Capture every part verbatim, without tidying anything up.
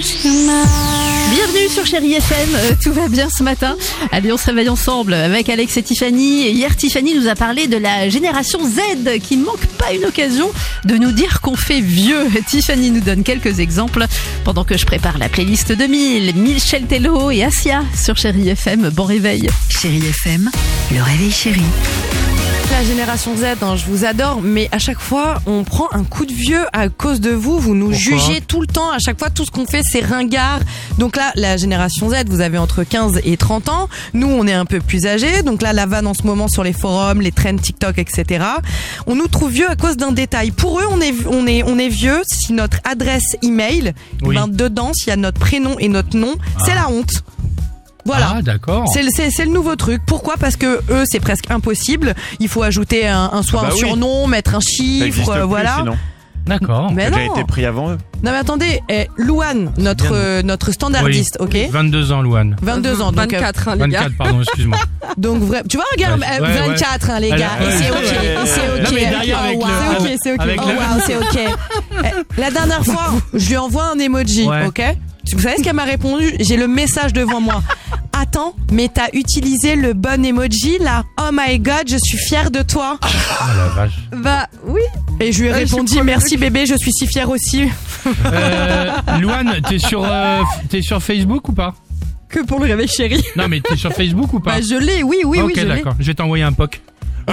Bienvenue sur Chérie F M, euh, tout va bien ce matin. Allez, on se réveille ensemble avec Alex et Tiffany. Hier, Tiffany nous a parlé de la génération Z qui ne manque pas une occasion de nous dire qu'on fait vieux. Tiffany nous donne quelques exemples pendant que je prépare la playlist deux mille. Michel Tello et Asia sur Chérie F M. Bon réveil. Chérie F M, le réveil chéri. La génération Z, hein, je vous adore, mais à chaque fois, on prend un coup de vieux à cause de vous. Vous nous Pourquoi jugez tout le temps. À chaque fois, tout ce qu'on fait, c'est ringard. Donc là, la génération Z, vous avez entre quinze et trente ans. Nous, on est un peu plus âgés. Donc là, la vanne en ce moment sur les forums, les trends TikTok, et cetera. On nous trouve vieux à cause d'un détail. Pour eux, on est, on est, on est vieux si notre adresse email, Oui. ben, dedans, s'il y a notre prénom et notre nom, ah. c'est la honte. Voilà. Ah, d'accord. C'est, c'est, c'est le nouveau truc. Pourquoi ? Parce que eux, c'est presque impossible. Il faut ajouter un, un soit bah un oui. surnom, mettre un chiffre, plus, voilà. Sinon. D'accord. Mais Ça a déjà non. été pris avant eux. Non mais attendez, eh, Louane, notre Bien. euh, notre standardiste, Oui. ok. vingt-deux ans, Louane. vingt-deux ans, donc, vingt-quatre, hein, les gars. vingt-quatre, pardon, excuse-moi. euh, donc vrai. Tu vois, regarde, Ouais, euh, ouais, vingt-quatre, hein, les Elle gars. a- Et ouais, c'est ouais, ok, ouais. c'est ok. Non, mais derrière, Oh, avec wow. le- c'est ok, c'est ok. avec Oh le- wow, c'est ok. Eh, La dernière fois, je lui envoie un emoji, Ouais. ok. Vous savez ce qu'elle m'a répondu ? J'ai le message devant moi. Attends, mais t'as utilisé le bon emoji là ? Oh my god, je suis fière de toi. Oh la vache. Bah oui. Et je lui ai Ouais, je suis répondu premier merci truc. bébé, je suis si fière aussi. Euh, Louane, t'es sur, euh, t'es sur Facebook ou pas ? Que pour le réveil chéri. Non, mais t'es sur Facebook ou pas ? Bah je l'ai, oui, oui, Ok, oui, je l'ai. d'accord. Je vais t'envoyer un P O C.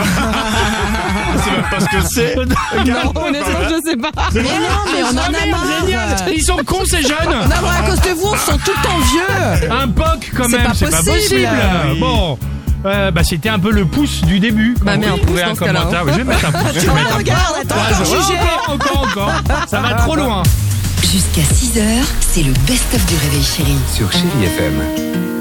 C'est même pas ce que c'est. Non, honnêtement, je sais pas. Mais non, mais on en a marre. Génial. Ils sont cons, ces jeunes. Non, mais à cause de vous, on se sent tout le temps vieux. Un P O C quand C'est même, pas c'est pas possible. possible. Oui. Bon. Euh, bah c'était un peu le pouce du début. Bah, Quand mets vous un trouvez pouce un dans ce cas-là, commentaire. Je vais mettre un pouce. Je Tu vais vois, mettre un regarde, pouce. attends, Ouais, encore je- jugé. Encore, encore, encore. Ça va trop loin. Jusqu'à six heures, c'est le best-of du réveil chéri. Sur Chérie F M.